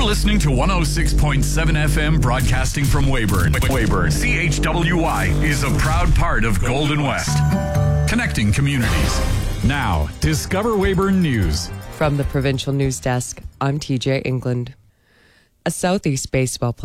listening to 106.7 FM broadcasting from Weyburn. Weyburn, CHWY is a proud part of Golden West. Connecting communities. Now, Discover Weyburn News. From the Provincial News Desk, I'm TJ England. A Southeast baseball player